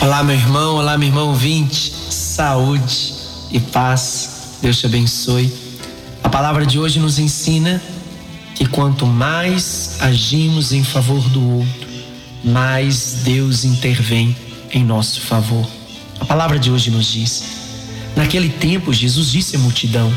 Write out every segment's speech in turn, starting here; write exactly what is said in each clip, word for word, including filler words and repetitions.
Olá, meu irmão, olá, meu irmão ouvinte, saúde e paz, Deus te abençoe. A palavra de hoje nos ensina que quanto mais agimos em favor do outro, mais Deus intervém em nosso favor. A palavra de hoje nos diz: naquele tempo Jesus disse à multidão: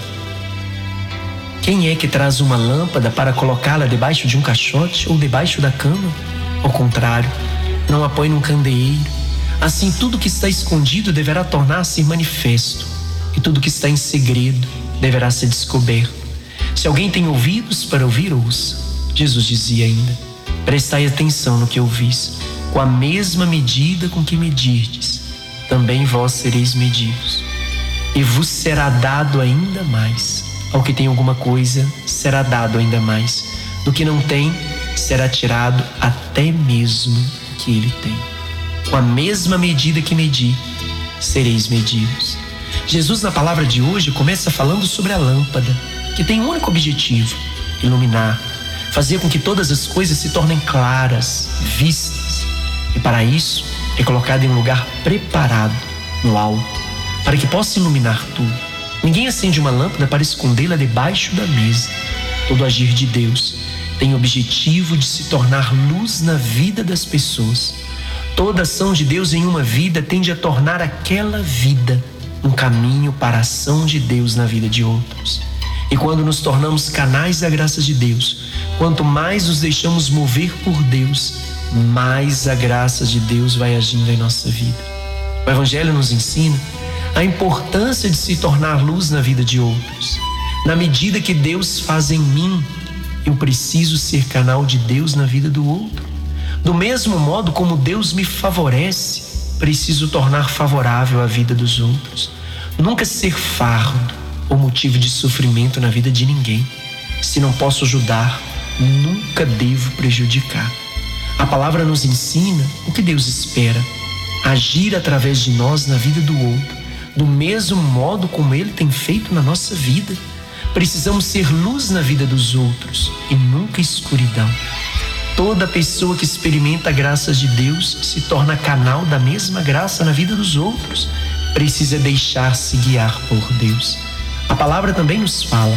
quem é que traz uma lâmpada para colocá-la debaixo de um caixote ou debaixo da cama? Ao contrário, não a põe num candeeiro. Assim, tudo que está escondido deverá tornar-se manifesto, e tudo que está em segredo deverá ser descoberto. Se alguém tem ouvidos para ouvir, ouça. Jesus dizia ainda: prestai atenção no que ouvis. Com a mesma medida com que medirdes, também vós sereis medidos. E vos será dado ainda mais. Ao que tem alguma coisa, será dado ainda mais. Do que não tem, será tirado até mesmo o que ele tem. Com a mesma medida que medir, sereis medidos. Jesus, na palavra de hoje, começa falando sobre a lâmpada, que tem um único objetivo: iluminar, fazer com que todas as coisas se tornem claras, vistas. E para isso, é colocada em um lugar preparado, no alto, para que possa iluminar tudo. Ninguém acende uma lâmpada para escondê-la debaixo da mesa. Todo agir de Deus tem o objetivo de se tornar luz na vida das pessoas. Toda ação de Deus em uma vida tende a tornar aquela vida um caminho para a ação de Deus na vida de outros. E quando nos tornamos canais da graça de Deus, quanto mais nos deixamos mover por Deus, mais a graça de Deus vai agindo em nossa vida. O Evangelho nos ensina a importância de se tornar luz na vida de outros. Na medida que Deus faz em mim, eu preciso ser canal de Deus na vida do outro. Do mesmo modo como Deus me favorece, preciso tornar favorável a vida dos outros. Nunca ser fardo ou motivo de sofrimento na vida de ninguém. Se não posso ajudar, nunca devo prejudicar. A palavra nos ensina o que Deus espera: agir através de nós na vida do outro, do mesmo modo como Ele tem feito na nossa vida. Precisamos ser luz na vida dos outros e nunca escuridão. Toda pessoa que experimenta a graça de Deus se torna canal da mesma graça na vida dos outros. Precisa deixar-se guiar por Deus. A palavra também nos fala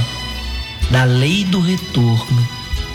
da lei do retorno.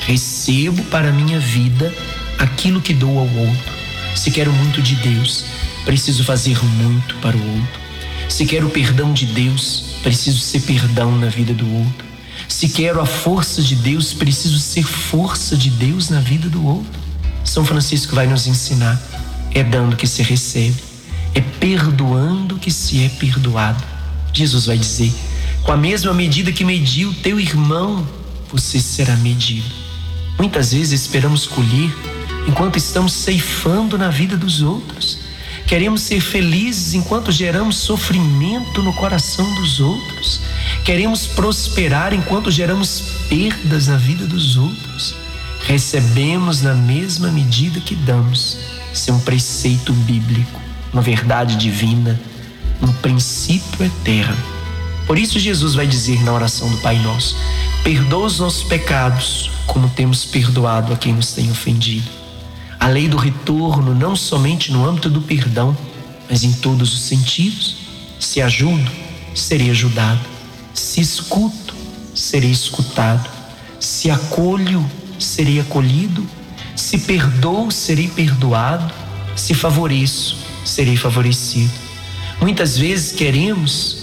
Recebo para a minha vida aquilo que dou ao outro. Se quero muito de Deus, preciso fazer muito para o outro. Se quero o perdão de Deus, preciso ser perdão na vida do outro. Se quero a força de Deus, preciso ser força de Deus na vida do outro. São Francisco vai nos ensinar: é dando que se recebe, é perdoando que se é perdoado. Jesus vai dizer: com a mesma medida que mediu teu irmão, você será medido. Muitas vezes esperamos colher enquanto estamos ceifando na vida dos outros. Queremos ser felizes enquanto geramos sofrimento no coração dos outros. Queremos prosperar enquanto geramos perdas na vida dos outros. Recebemos na mesma medida que damos. Isso é um preceito bíblico, uma verdade divina, um princípio eterno. Por isso Jesus vai dizer na oração do Pai Nosso: perdoa os nossos pecados, como temos perdoado a quem nos tem ofendido. A lei do retorno, não somente no âmbito do perdão, mas em todos os sentidos. Se ajudo, serei ajudado. Se escuto, serei escutado. Se acolho, serei acolhido. Se perdoo, serei perdoado. Se favoreço, serei favorecido. Muitas vezes queremos